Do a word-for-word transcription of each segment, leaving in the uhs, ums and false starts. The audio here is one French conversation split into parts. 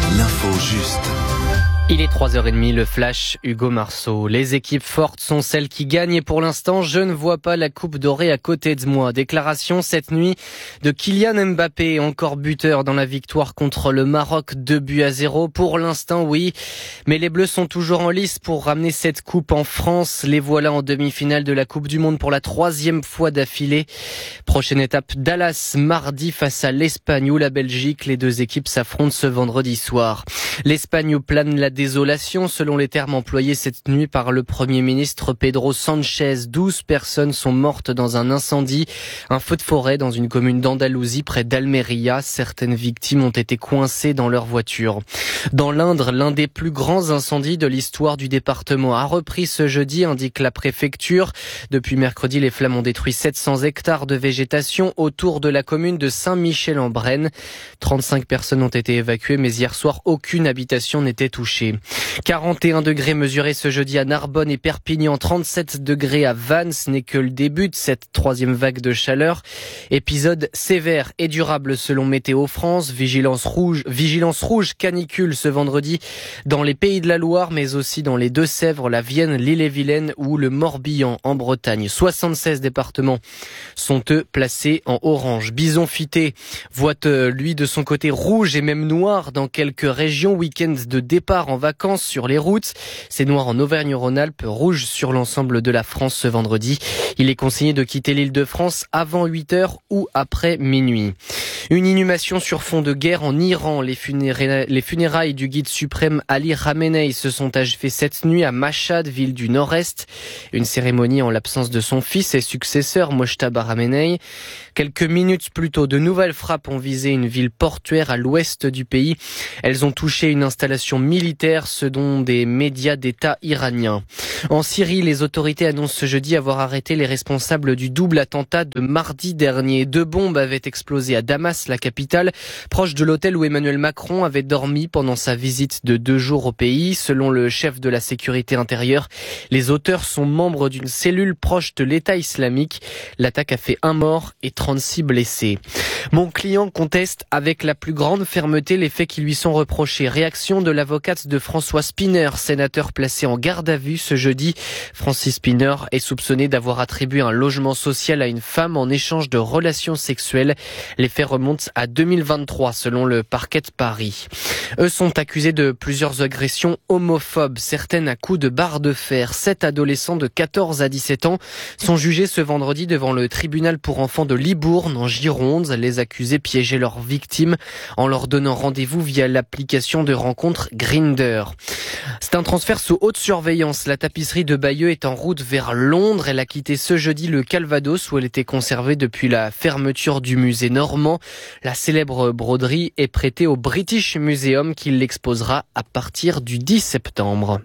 L'info juste. Il est trois heures trente, le flash, Hugo Marceau. Les équipes fortes sont celles qui gagnent et pour l'instant, je ne vois pas la coupe dorée à côté de moi. Déclaration cette nuit de Kylian Mbappé, encore buteur dans la victoire contre le Maroc, deux buts à zéro. Pour l'instant, oui, mais les Bleus sont toujours en lice pour ramener cette coupe en France. Les voilà en demi-finale de la Coupe du Monde pour la troisième fois d'affilée. Prochaine étape, Dallas, mardi face à l'Espagne ou la Belgique. Les deux équipes s'affrontent ce vendredi soir. L'Espagne plane la désolation, selon les termes employés cette nuit par le Premier ministre Pedro Sanchez. douze personnes sont mortes dans un incendie, un feu de forêt dans une commune d'Andalousie près d'Almeria. Certaines victimes ont été coincées dans leur voiture. Dans l'Indre, l'un des plus grands incendies de l'histoire du département a repris ce jeudi, indique la préfecture. Depuis mercredi, les flammes ont détruit sept cents hectares de végétation autour de la commune de Saint-Michel-en-Brenne. trente-cinq personnes ont été évacuées, mais hier soir, aucune habitation n'était touchée. quarante et un degrés mesurés ce jeudi à Narbonne et Perpignan, trente-sept degrés à Vannes. Ce n'est que le début de cette troisième vague de chaleur. Épisode sévère et durable selon Météo France. Vigilance rouge, vigilance rouge canicule ce vendredi dans les Pays de la Loire, mais aussi dans les Deux-Sèvres, la Vienne, l'Ille-et-Vilaine ou le Morbihan en Bretagne. soixante-seize départements sont eux placés en orange. Bison Fité voit euh, lui de son côté rouge et même noir dans quelques régions. Week-end de départ en vacances sur les routes. C'est noir en Auvergne-Rhône-Alpes, rouge sur l'ensemble de la France ce vendredi. Il est conseillé de quitter l'île de France avant huit heures ou après minuit. Une inhumation sur fond de guerre en Iran. Les funérailles, les funérailles du guide suprême Ali Khamenei se sont achevées cette nuit à Mashhad, ville du Nord-Est. Une cérémonie en l'absence de son fils et successeur Mojtaba Khamenei. Quelques minutes plus tôt, de nouvelles frappes ont visé une ville portuaire à l'ouest du pays. Elles ont touché une installation militaire, ce dont des médias d'État iraniens. En Syrie, les autorités annoncent ce jeudi avoir arrêté les responsables du double attentat de mardi dernier. Deux bombes avaient explosé à Damas, la capitale, proche de l'hôtel où Emmanuel Macron avait dormi pendant sa visite de deux jours au pays. Selon le chef de la sécurité intérieure, les auteurs sont membres d'une cellule proche de l'État islamique. L'attaque a fait un mort et trente-six blessés. Mon client conteste avec la plus grande fermeté les faits qui lui sont reprochés. Réaction de l'avocate de François Spinner, sénateur placé en garde à vue ce jeudi. Francis Spinner est soupçonné d'avoir attribué un logement social à une femme en échange de relations sexuelles. Les faits remontent à deux mille vingt-trois selon le parquet de Paris. Eux sont accusés de plusieurs agressions homophobes, certaines à coups de barre de fer. Sept adolescents de quatorze à dix-sept ans sont jugés ce vendredi devant le tribunal pour enfants de Libourne en Gironde. Les accusés piégeaient leurs victimes en leur donnant rendez-vous via l'application de rencontre Grindr. C'est un transfert sous haute surveillance. La tapisserie de Bayeux est en route vers Londres. Elle a quitté ce jeudi le Calvados où elle était conservée depuis la fermeture du musée normand. La célèbre broderie est prêtée au British Museum qui l'exposera à partir du dix septembre.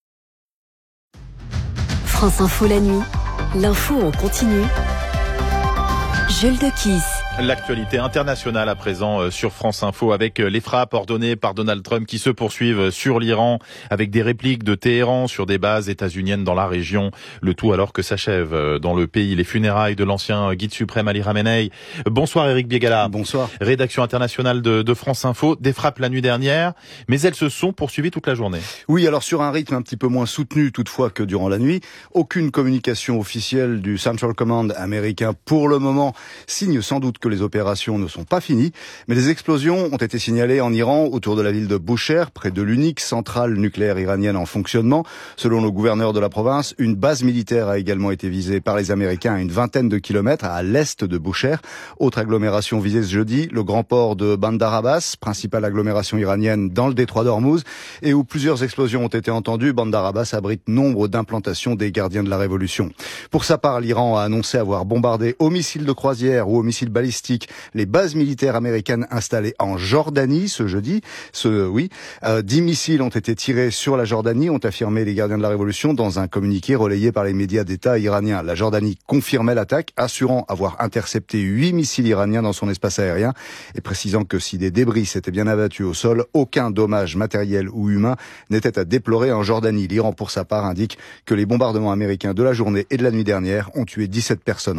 France Info la nuit, l'info en continu. Jules Dequisse. L'actualité internationale à présent sur France Info avec les frappes ordonnées par Donald Trump qui se poursuivent sur l'Iran avec des répliques de Téhéran sur des bases états-uniennes dans la région. Le tout alors que s'achèvent dans le pays les funérailles de l'ancien guide suprême Ali Khamenei. Bonsoir Éric Biégala. Bonsoir. Rédaction internationale de, de France Info. Des frappes la nuit dernière, mais elles se sont poursuivies toute la journée. Oui, alors sur un rythme un petit peu moins soutenu toutefois que durant la nuit. Aucune communication officielle du Central Command américain pour le moment signe sans doute que les opérations ne sont pas finies, mais des explosions ont été signalées en Iran autour de la ville de Bushehr, près de l'unique centrale nucléaire iranienne en fonctionnement. Selon le gouverneur de la province, une base militaire a également été visée par les Américains à une vingtaine de kilomètres à l'est de Bushehr. Autre agglomération visée ce jeudi, le grand port de Bandar Abbas, principale agglomération iranienne dans le détroit d'Ormuz, et où plusieurs explosions ont été entendues. Bandar Abbas abrite nombre d'implantations des gardiens de la révolution. Pour sa part, l'Iran a annoncé avoir bombardé au missile de croisière ou au missile balistique les bases militaires américaines installées en Jordanie ce jeudi. Ce, oui, euh, dix missiles ont été tirés sur la Jordanie, ont affirmé les gardiens de la Révolution dans un communiqué relayé par les médias d'État iraniens. La Jordanie confirmait l'attaque, assurant avoir intercepté huit missiles iraniens dans son espace aérien et précisant que si des débris s'étaient bien abattus au sol, aucun dommage matériel ou humain n'était à déplorer en Jordanie. L'Iran, pour sa part, indique que les bombardements américains de la journée et de la nuit dernière ont tué dix-sept personnes en Iran.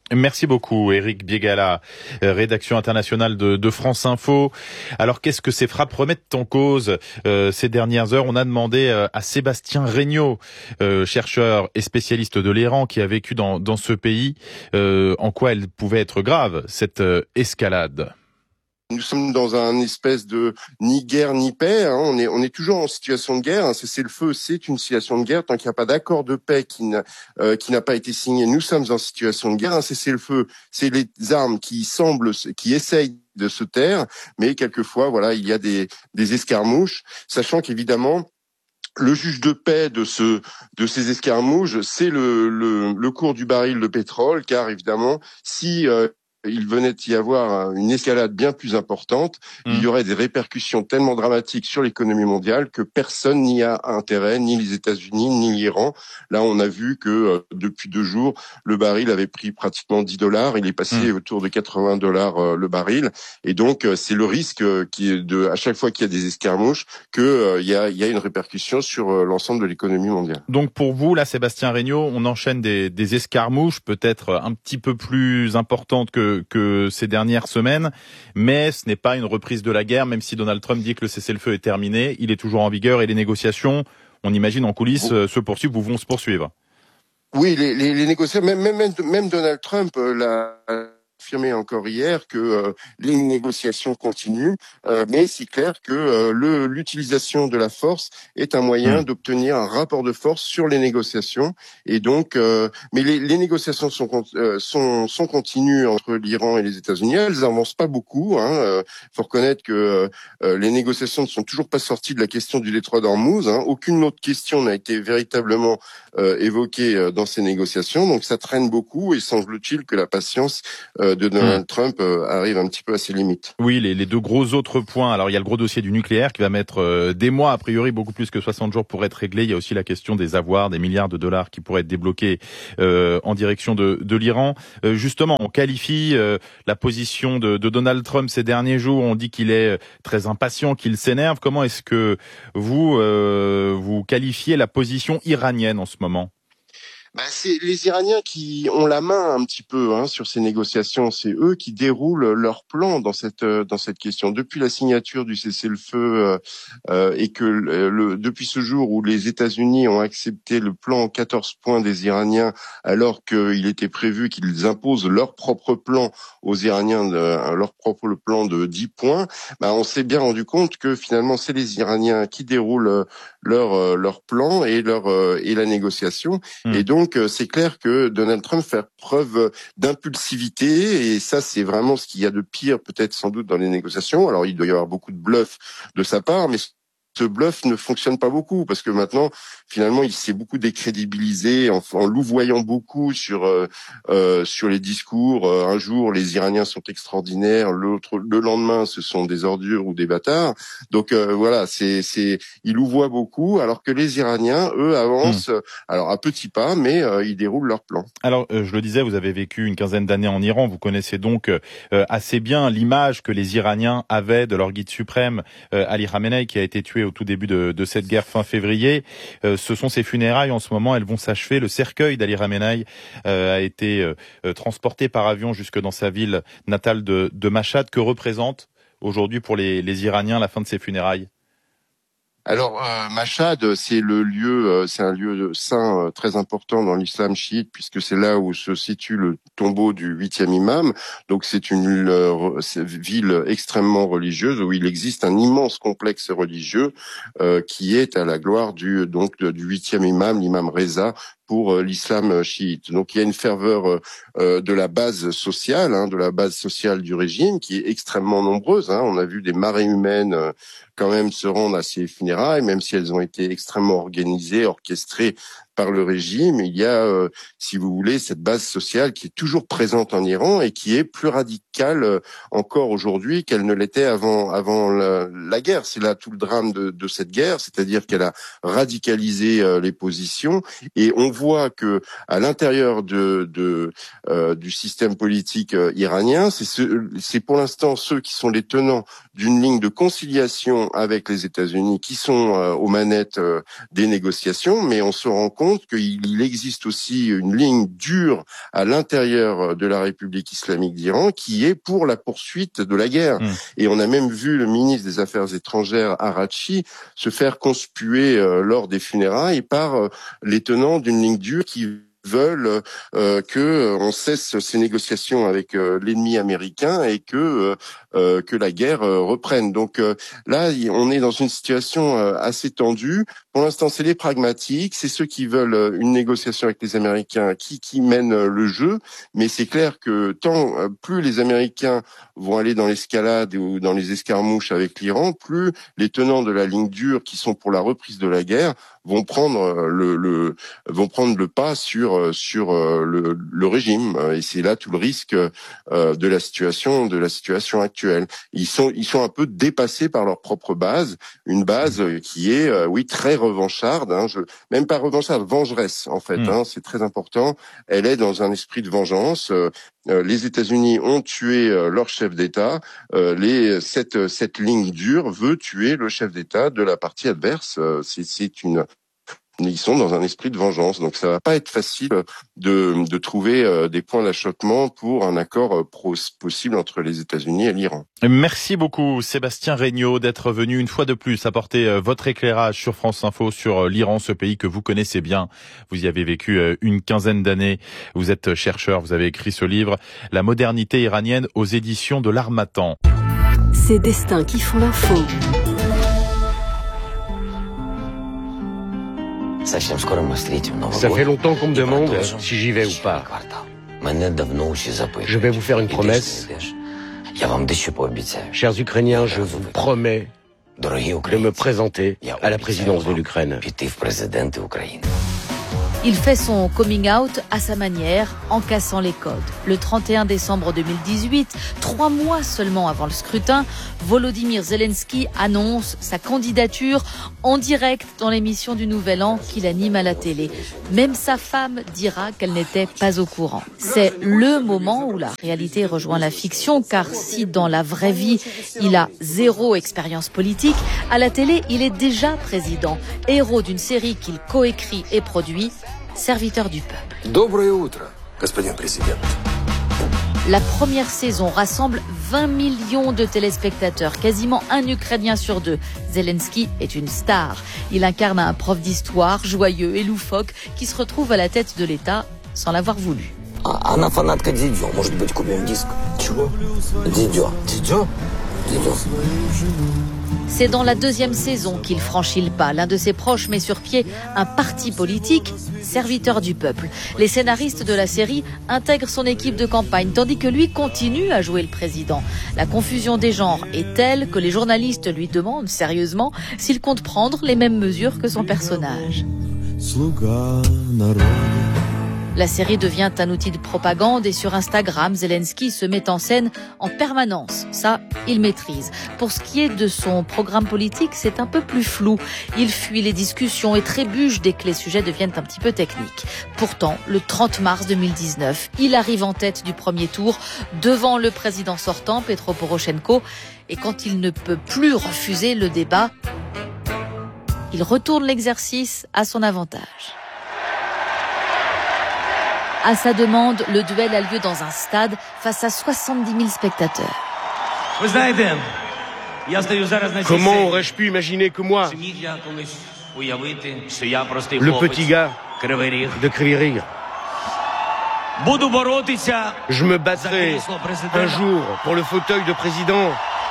Merci beaucoup, Éric Biégala, rédaction internationale de, de France Info. Alors, qu'est-ce que ces frappes remettent en cause euh, ces dernières heures? On a demandé euh, à Sébastien Regnault, euh, chercheur et spécialiste de l'Iran qui a vécu dans, dans ce pays, euh, en quoi elle pouvait être grave, cette euh, escalade. Nous sommes dans un espèce de ni guerre ni paix. Hein. On est on est toujours en situation de guerre. Un cessez-le-feu, c'est une situation de guerre tant qu'il n'y a pas d'accord de paix qui n'a euh, qui n'a pas été signé. Nous sommes en situation de guerre. Un cessez-le-feu, c'est les armes qui semblent, qui essayent de se taire, mais quelquefois, voilà, il y a des des escarmouches, sachant qu'évidemment, le juge de paix de ce de ces escarmouches, c'est le le, le cours du baril de pétrole, car évidemment, si euh, il venait y avoir une escalade bien plus importante, mmh. il y aurait des répercussions tellement dramatiques sur l'économie mondiale que personne n'y a intérêt, ni les États-Unis, ni l'Iran. Là, on a vu que euh, depuis deux jours, le baril avait pris pratiquement dix dollars. Il est passé mmh. autour de quatre-vingts dollars euh, le baril. Et donc, euh, c'est le risque euh, qui est de, à chaque fois qu'il y a des escarmouches, que euh, il y a, il y a une répercussion sur euh, l'ensemble de l'économie mondiale. Donc, pour vous, là, Sébastien Regnault, on enchaîne des, des escarmouches, peut-être un petit peu plus importantes que que ces dernières semaines, mais ce n'est pas une reprise de la guerre, même si Donald Trump dit que le cessez-le-feu est terminé, il est toujours en vigueur et les négociations, on imagine en coulisses, oh. se poursuivent ou vont se poursuivre. Oui, les, les, les négociations, même, même, même Donald Trump euh, l'a affirmé encore hier que euh, les négociations continuent, euh, mais c'est clair que euh, le, l'utilisation de la force est un moyen mmh. d'obtenir un rapport de force sur les négociations. Et donc, euh, mais les, les négociations sont, euh, sont sont continues entre l'Iran et les États-Unis. Elles n'avancent pas beaucoup. Hein. Euh, faut reconnaître que euh, les négociations ne sont toujours pas sorties de la question du détroit d'Ormuz. Hein. Aucune autre question n'a été véritablement euh, évoquée dans ces négociations. Donc, ça traîne beaucoup et semble-t-il que la patience euh, de Donald mmh. Trump euh, arrive un petit peu à ses limites. Oui, les, les deux gros autres points. Alors, il y a le gros dossier du nucléaire qui va mettre euh, des mois, a priori, beaucoup plus que soixante jours pour être réglé. Il y a aussi la question des avoirs, des milliards de dollars qui pourraient être débloqués euh, en direction de, de l'Iran. Euh, justement, on qualifie euh, la position de, de Donald Trump ces derniers jours. On dit qu'il est très impatient, qu'il s'énerve. Comment est-ce que vous, euh, vous qualifiez la position iranienne en ce moment ? Bah, c'est les Iraniens qui ont la main un petit peu hein, sur ces négociations. C'est eux qui déroulent leur plan dans cette dans cette question. Depuis la signature du cessez-le-feu euh, euh, et que le, le, depuis ce jour où les États-Unis ont accepté le plan en quatorze points des Iraniens, alors qu'il était prévu qu'ils imposent leur propre plan aux Iraniens, de, leur propre plan de dix points, bah, on s'est bien rendu compte que finalement c'est les Iraniens qui déroulent leur leur plan et leur et la négociation. Mmh. Et donc Donc, c'est clair que Donald Trump fait preuve d'impulsivité et ça, c'est vraiment ce qu'il y a de pire, peut-être sans doute, dans les négociations. Alors, il doit y avoir beaucoup de bluff de sa part, mais ce bluff ne fonctionne pas beaucoup parce que maintenant, finalement, il s'est beaucoup décrédibilisé en, en louvoyant beaucoup sur euh, euh, sur les discours. Euh, un jour, les Iraniens sont extraordinaires, l'autre, le lendemain, ce sont des ordures ou des bâtards. Donc euh, voilà, c'est c'est il louvoie beaucoup, alors que les Iraniens, eux, avancent mmh. alors à petits pas, mais euh, ils déroulent leur plan. Alors, euh, je le disais, vous avez vécu une quinzaine d'années en Iran, vous connaissez donc euh, assez bien l'image que les Iraniens avaient de leur guide suprême, euh, Ali Khamenei, qui a été tué au tout début de, de cette guerre fin février. Euh, ce sont ses funérailles en ce moment, elles vont s'achever. Le cercueil d'Ali Khamenei euh, a été euh, transporté par avion jusque dans sa ville natale de, de Mashhad. Que représente aujourd'hui pour les, les Iraniens la fin de ces funérailles ? Alors, euh, Mashhad, c'est le lieu, euh, c'est un lieu saint euh, très important dans l'islam chiite, puisque c'est là où se situe le tombeau du huitième imam. Donc, c'est une euh, c'est ville extrêmement religieuse où il existe un immense complexe religieux euh, qui est à la gloire du donc du huitième imam, l'imam Reza, pour l'islam chiite. Donc il y a une ferveur euh, de la base sociale, hein, de la base sociale du régime qui est extrêmement nombreuse. Hein. On a vu des marées humaines euh, quand même se rendre à ces funérailles, même si elles ont été extrêmement organisées, orchestrées par le régime. Il y a, euh, si vous voulez, cette base sociale qui est toujours présente en Iran et qui est plus radicale euh, encore aujourd'hui qu'elle ne l'était avant avant la, la guerre. C'est là tout le drame de, de cette guerre, c'est-à-dire qu'elle a radicalisé euh, les positions et on voit que à l'intérieur de, de euh, du système politique euh, iranien, c'est ce, c'est pour l'instant ceux qui sont les tenants d'une ligne de conciliation avec les États-Unis qui sont euh, aux manettes euh, des négociations, mais on se rend compte compte qu'il existe aussi une ligne dure à l'intérieur de la République islamique d'Iran qui est pour la poursuite de la guerre. Mmh. Et on a même vu le ministre des Affaires étrangères, Araghchi, se faire conspuer euh, lors des funérailles par euh, les tenants d'une ligne dure qui veulent euh, que on cesse ces négociations avec euh, l'ennemi américain et que euh, que la guerre euh, reprenne. Donc euh, là, on est dans une situation euh, assez tendue. Pour l'instant, c'est les pragmatiques, c'est ceux qui veulent une négociation avec les Américains qui qui mènent le jeu. Mais c'est clair que tant euh, plus les Américains vont aller dans l'escalade ou dans les escarmouches avec l'Iran, plus les tenants de la ligne dure qui sont pour la reprise de la guerre vont prendre le, le vont prendre le pas sur sur le, le régime, et c'est là tout le risque de la situation de la situation actuelle. Ils sont ils sont un peu dépassés par leur propre base, une base qui est oui très revancharde, hein, je, même pas revancharde, vengeresse en fait, mmh. hein, c'est très important. Elle est dans un esprit de vengeance. Les États-Unis ont tué leur chef d'État. Les, cette, cette ligne dure veut tuer le chef d'État de la partie adverse. C'est, c'est une, ils sont dans un esprit de vengeance. Donc ça va pas être facile de, de trouver des points d'achoppement pour un accord possible entre les États-Unis et l'Iran. Merci beaucoup Sébastien Regnault d'être venu une fois de plus apporter votre éclairage sur France Info sur l'Iran, ce pays que vous connaissez bien. Vous y avez vécu une quinzaine d'années. Vous êtes chercheur, vous avez écrit ce livre, La modernité iranienne aux éditions de l'Harmattan. Ces destins qui font l'info. Ça fait longtemps qu'on me demande si j'y vais ou pas. Je vais vous faire une promesse. Chers Ukrainiens, je vous promets de me présenter à la présidence de l'Ukraine. Il fait son coming out à sa manière, en cassant les codes. Le trente et un décembre deux mille dix-huit, trois mois seulement avant le scrutin, Volodymyr Zelensky annonce sa candidature en direct dans l'émission du Nouvel An qu'il anime à la télé. Même sa femme dira qu'elle n'était pas au courant. C'est le moment où la réalité rejoint la fiction, car si dans la vraie vie, il a zéro expérience politique, à la télé, il est déjà président, héros d'une série qu'il coécrit et produit, Serviteur du peuple. Доброе утро, господин президент. La première saison rassemble vingt millions de téléspectateurs, quasiment un Ukrainien sur deux. Zelensky est une star. Il incarne un prof d'histoire joyeux et loufoque qui se retrouve à la tête de l'État sans l'avoir voulu. Она фанатка Дидё. Может быть, купим диск? Чего? Дидё. Дидё? Дидё. C'est dans la deuxième saison qu'il franchit le pas. L'un de ses proches met sur pied un parti politique, Serviteur du peuple. Les scénaristes de la série intègrent son équipe de campagne, tandis que lui continue à jouer le président. La confusion des genres est telle que les journalistes lui demandent sérieusement s'il compte prendre les mêmes mesures que son personnage. La série devient un outil de propagande et sur Instagram, Zelensky se met en scène en permanence. Ça, il maîtrise. Pour ce qui est de son programme politique, c'est un peu plus flou. Il fuit les discussions et trébuche dès que les sujets deviennent un petit peu techniques. Pourtant, le trente mars deux mille dix-neuf, il arrive en tête du premier tour devant le président sortant, Petro Poroshenko. Et quand il ne peut plus refuser le débat, il retourne l'exercice à son avantage. À sa demande, le duel a lieu dans un stade face à soixante-dix mille spectateurs. Comment aurais-je pu imaginer que moi, le petit gars de Kryvyi Rih, je me battrai un jour pour le fauteuil de président.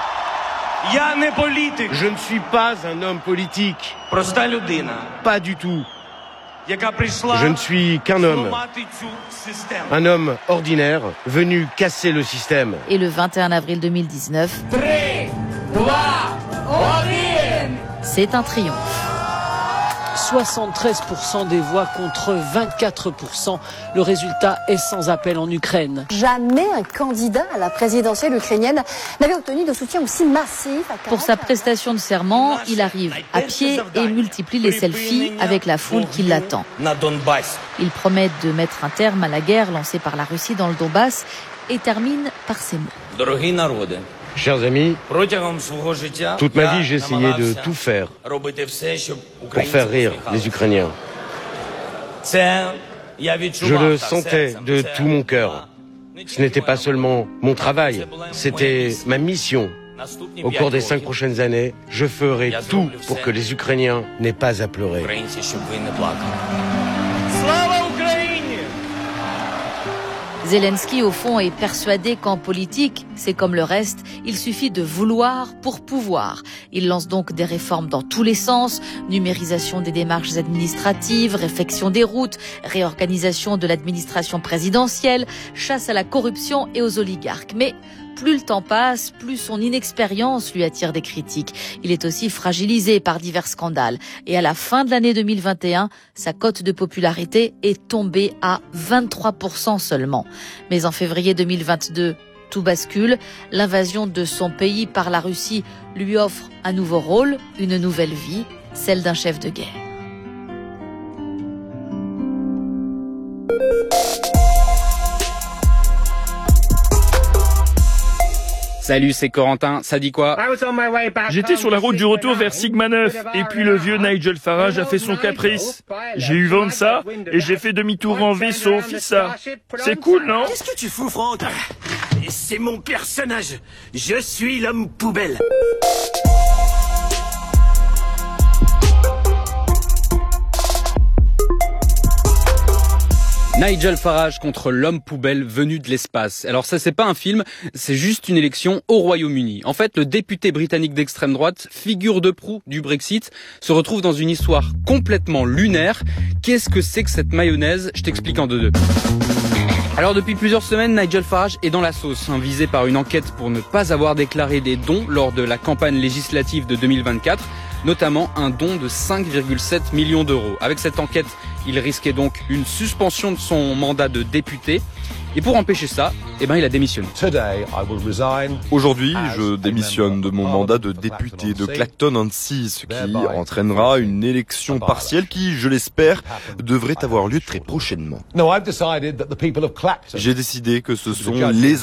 Je ne suis pas un homme politique. Pas du tout. Je ne suis qu'un homme, un homme ordinaire venu casser le système. Et le vingt et un avril deux mille dix-neuf, c'est un triomphe. soixante-treize pour cent des voix contre vingt-quatre pour cent. Le résultat est sans appel en Ukraine. Jamais un candidat à la présidentielle ukrainienne n'avait obtenu de soutien aussi massif. Pour sa prestation de serment, il arrive à pied et multiplie les selfies avec la foule qui l'attend. Il promet de mettre un terme à la guerre lancée par la Russie dans le Donbass et termine par ces mots. Chers amis, toute ma vie, j'ai essayé de tout faire pour faire rire les Ukrainiens. Je le sentais de tout mon cœur. Ce n'était pas seulement mon travail, c'était ma mission. Au cours des cinq prochaines années, je ferai tout pour que les Ukrainiens n'aient pas à pleurer. Zelensky, au fond, est persuadé qu'en politique, c'est comme le reste, il suffit de vouloir pour pouvoir. Il lance donc des réformes dans tous les sens, numérisation des démarches administratives, réfection des routes, réorganisation de l'administration présidentielle, chasse à la corruption et aux oligarques. Mais plus le temps passe, plus son inexpérience lui attire des critiques. Il est aussi fragilisé par divers scandales. Et à la fin de l'année deux mille vingt et un, sa cote de popularité est tombée à vingt-trois pour cent seulement. Mais en février deux mille vingt-deux, tout bascule. L'invasion de son pays par la Russie lui offre un nouveau rôle, une nouvelle vie, celle d'un chef de guerre. Salut, c'est Corentin, ça dit quoi? J'étais sur la route du retour vers Sigma neuf, et puis le vieux Nigel Farage a fait son caprice. J'ai eu vent de ça, et j'ai fait demi-tour en vaisseau, Fissa. C'est cool, non? Qu'est-ce que tu fous, Franck? C'est mon personnage. Je suis l'homme poubelle. Nigel Farage contre l'homme poubelle venu de l'espace. Alors ça, c'est pas un film, c'est juste une élection au Royaume-Uni. En fait, le député britannique d'extrême droite, figure de proue du Brexit, se retrouve dans une histoire complètement lunaire. Qu'est-ce que c'est que cette mayonnaise? Je t'explique en deux-deux. Alors depuis plusieurs semaines, Nigel Farage est dans la sauce, hein, visé par une enquête pour ne pas avoir déclaré des dons lors de la campagne législative de deux mille vingt-quatre, notamment un don de cinq virgule sept millions d'euros. Avec cette enquête, il risquait donc une suspension de son mandat de député. Et pour empêcher ça, eh ben, il a démissionné. Aujourd'hui, je démissionne de mon mandat de député de Clacton-on-Sea, ce qui entraînera une élection partielle qui, je l'espère, devrait avoir lieu très prochainement. J'ai décidé que ce sont les